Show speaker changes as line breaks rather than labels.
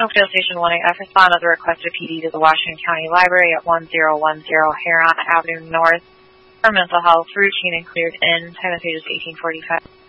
Oakdale Station 1AF, respond as a requested PD to the Washington County Library at 1010 Heron Avenue North for mental health, routine and cleared in, time of page is 1845.